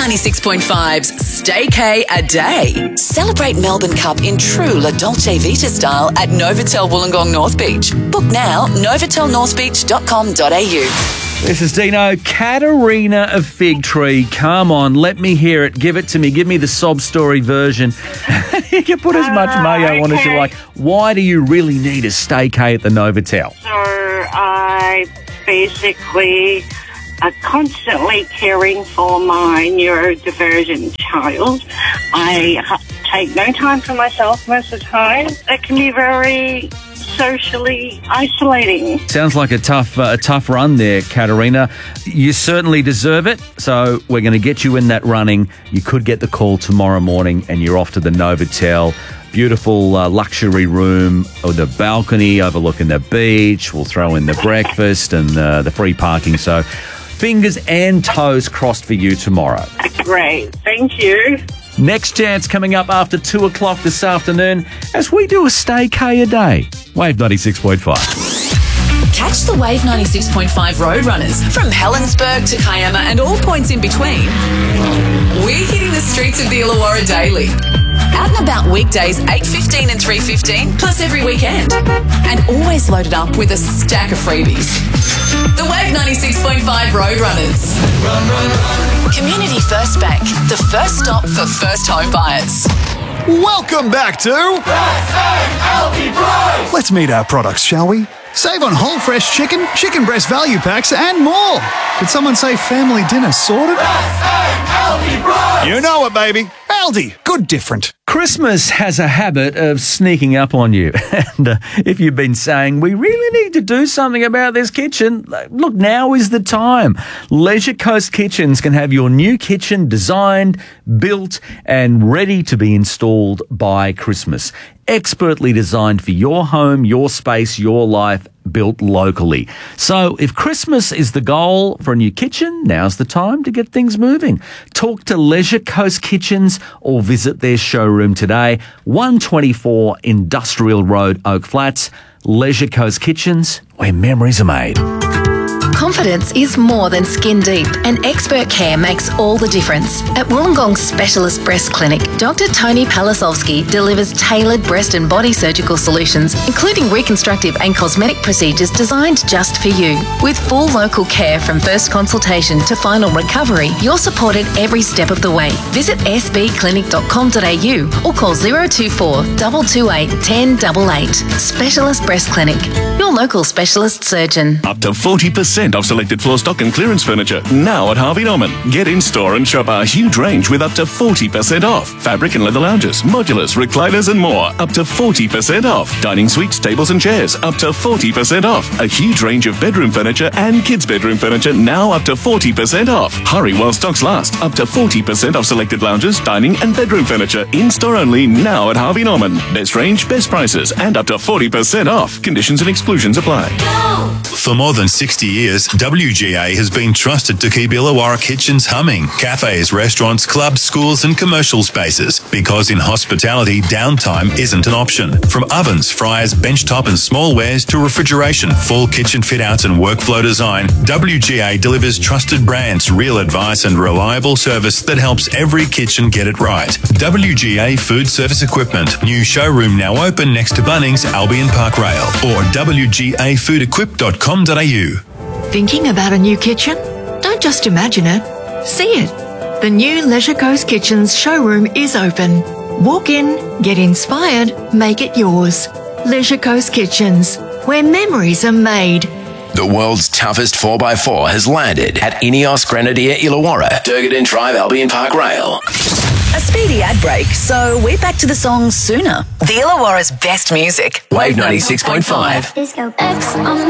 96.5's Staycay a Day. Celebrate Melbourne Cup in true La Dolce Vita style at Novotel Wollongong North Beach. Book now, novatelnorthbeach.com.au. This is Dino. Katarina of Fig Tree. Come on, let me hear it. Give it to me. Give me the sob story version. You can put as much mayo on as you like. Why do you really need a staycay at the Novotel? So I basically are constantly caring for my neurodivergent child. I take no time for myself most of the time. It can be very socially isolating. Sounds like a tough run there, Katarina. You certainly deserve it, so we're going to get you in that running. You could get the call tomorrow morning and you're off to the Novotel. Beautiful luxury room with a balcony overlooking the beach. We'll throw in the breakfast and the free parking. So fingers and toes crossed for you tomorrow. Great. Thank you. Next chance coming up after 2 o'clock this afternoon as we do a staycay a day. Wave 96.5. Catch the Wave 96.5 Roadrunners from Helensburgh to Kiama and all points in between. We're hitting the streets of the Illawarra daily. Out and about weekdays 8:15 and 3:15, plus every weekend. And always loaded up with a stack of freebies. The Wave 96.5 Roadrunners. Run, run, run. Community First Bank, the first stop for first home buyers. Welcome back to Aldi Price. Let's meet our products, shall we? Save on whole fresh chicken, chicken breast value packs, and more. Did someone say family dinner sorted? Aldi Price. You know it, baby. Aldi, good different. Christmas has a habit of sneaking up on you. And if you've been saying, we really need to do something about this kitchen, look, now is the time. Leisure Coast Kitchens can have your new kitchen designed, built, and ready to be installed by Christmas. Expertly designed for your home, your space, your life, built locally. So if Christmas is the goal for a new kitchen, now's the time to get things moving. Talk to Leisure Coast Kitchens or visit their showroom today, 124 Industrial Road, Oak Flats. Leisure Coast Kitchens, where memories are made. Confidence is more than skin deep, and expert care makes all the difference. At Wollongong Specialist Breast Clinic, Dr. Tony Palasovsky delivers tailored breast and body surgical solutions, including reconstructive and cosmetic procedures designed just for you. With full local care from first consultation to final recovery, you're supported every step of the way. Visit sbclinic.com.au or call 024 228 1088. Specialist Breast Clinic, your local specialist surgeon. Up to 40% off selected floor stock and clearance furniture now at Harvey Norman. Get in store and shop our huge range with up to 40% off. Fabric and leather lounges, modulars, recliners and more, up to 40% off. Dining suites, tables and chairs, up to 40% off. A huge range of bedroom furniture and kids' bedroom furniture now up to 40% off. Hurry while stocks last. Up to 40% off selected lounges, dining and bedroom furniture in store only now at Harvey Norman. Best range, best prices and up to 40% off. Conditions and exclusions apply. For more than 60 years, WGA has been trusted to keep Illawarra kitchens humming. Cafes, restaurants, clubs, schools and commercial spaces. Because in hospitality, downtime isn't an option. From ovens, fryers, benchtop and smallwares to refrigeration, full kitchen fit-outs and workflow design, WGA delivers trusted brands, real advice and reliable service that helps every kitchen get it right. WGA Food Service Equipment. New showroom now open next to Bunnings, Albion Park Rail. Or wgafoodequip.com.au. Thinking about a new kitchen? Don't just imagine it. See it. The new Leisure Coast Kitchens showroom is open. Walk in, get inspired, make it yours. Leisure Coast Kitchens, where memories are made. The world's toughest 4x4 has landed at Ineos Grenadier Illawarra, Durgadin Drive, Albion Park Rail. A speedy ad break, so we're back to the song sooner. The Illawarra's best music. Wave 96.5. Disco X on